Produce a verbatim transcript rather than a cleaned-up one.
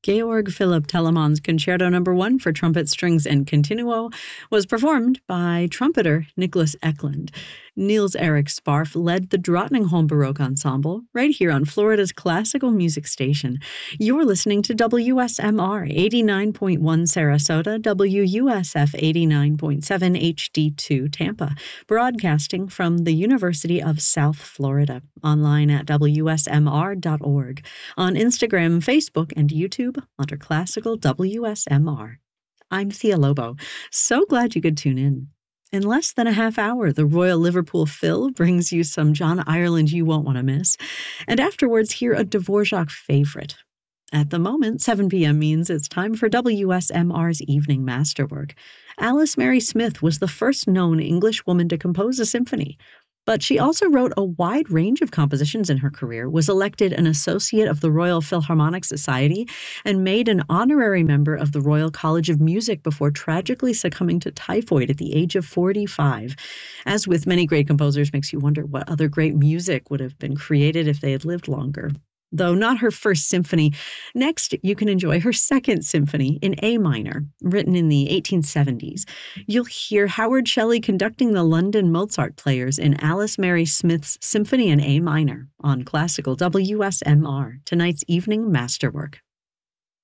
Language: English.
Georg Philipp Telemann's Concerto Number One for trumpet, strings, and continuo was performed by trumpeter Nicholas Eklund. Niels Erik Sparf led the Drottningholm Baroque Ensemble right here on Florida's classical music station. You're listening to W S M R eighty-nine point one Sarasota, W U S F eighty-nine point seven H D two Tampa, broadcasting from the University of South Florida, online at W S M R dot org, on Instagram, Facebook, and YouTube under Classical W S M R. I'm Thea Lobo. So glad you could tune in. In less than a half hour, the Royal Liverpool Phil brings you some John Ireland you won't want to miss. And afterwards, hear a Dvorak favorite. At the moment, seven p.m. means it's time for W S M R's Evening Masterwork. Alice Mary Smith was the first known English woman to compose a symphony. But she also wrote a wide range of compositions in her career, was elected an Associate of the Royal Philharmonic Society, and made an honorary member of the Royal College of Music before tragically succumbing to typhoid at the age of forty-five. As with many great composers, makes you wonder what other great music would have been created if they had lived longer. Though not her first symphony, next you can enjoy her second symphony in A minor, written in the eighteen seventies. You'll hear Howard Shelley conducting the London Mozart Players in Alice Mary Smith's Symphony in A minor on Classical W S M R, tonight's Evening Masterwork.